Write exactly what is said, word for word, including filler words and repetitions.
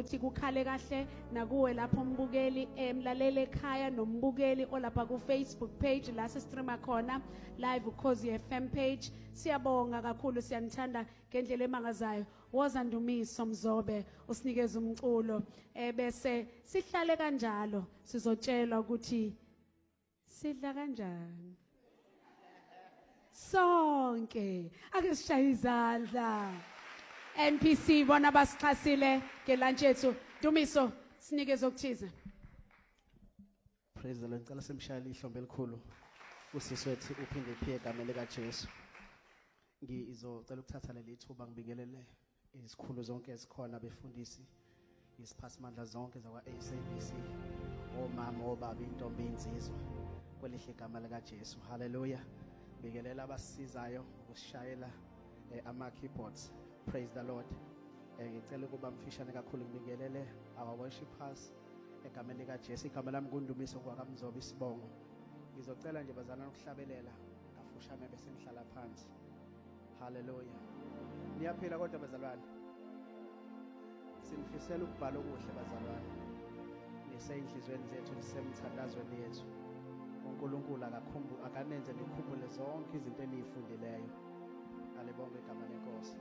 ukuthi kukhale kahle nakuwe lapho umbukeli emlalele ekhaya nombukeli olapha ku Facebook page la sisitreama khona live ukhozi F M page. Siyabonga kakhulu, siyanithanda ngendlela emangazayo. Woza Ndumiso Mzobe usinikeza umculo ebese sihlale kanjalo sizotshelwa ukuthi sidla kanjani sonke. Ake sishaye izandla. N P C bona basixhasile ke lunch yethu. Dumiso sinikeze okuthize. Praise the Lord. Ngicela simshayele ihlombe elikhulu usisi wethu uphinde phiye egameni lika Jesu. Ngizocela ukuthatha leli thuba ngibingelele izikhulu zonke ezikhona befundisi isiphasimandla zonke zakwa A S A B C, omama obaba intombi insizwa kwelihle igama lika Jesu. Hallelujah. Bingelela abasisizayo ukusishayela ama keyboards. Praise the Lord. Ngicela ukuba mfishane kakhulu ngibingelele our worshipers egameni lika Jesu. Igama lami kundumiso kwakamzoba isibongo. Ngizocela nje bazalwane ukuhlabelela kafushane bese nihlala phansi. Hallelujah. Niyaphila kodwa bazalwane. Sinifisela ukubhala okuhle bazalwane. Niseyinhlizweni zethu nisemthandazweni yethu. uNkulunkulu akakhumbu akanenze nikhumbule zonke izinto enifundileyo. Alibonge igama lenkosi.